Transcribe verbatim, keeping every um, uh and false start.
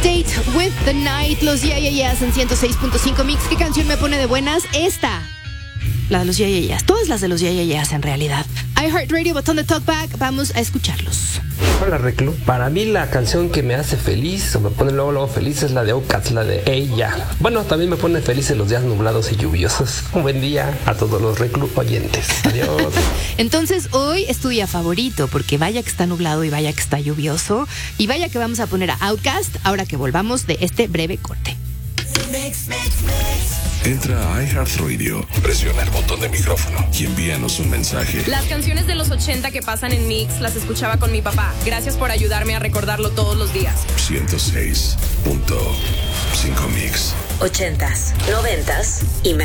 Date with the Night, los Yeah Yeah Yeahs en ciento seis punto cinco Mix. ¿Qué canción me pone de buenas? Esta. La de los Yeah Yeah Yeahs. Todas las de los Yeah Yeah Yeahs en realidad. iHeartRadio, botón de talkback. Vamos a escucharlos. Hola, Reclu. Para mí la canción que me hace feliz o me pone luego luego feliz es la de Outkast, la de Ella. Bueno, también me pone feliz en los días nublados y lluviosos. Un buen día a todos los Reclu oyentes. Adiós. Entonces hoy es tu día favorito porque vaya que está nublado y vaya que está lluvioso y vaya que vamos a poner a Outkast ahora que volvamos de este breve corte. Mix, mix, mix. Entra a iHeartRadio, presiona el botón de micrófono y envíanos un mensaje. Las canciones de los ochenta que pasan en Mix las escuchaba con mi papá. Gracias por ayudarme a recordarlo todos los días. ciento seis punto cinco Mix. Ochentas, noventas y más.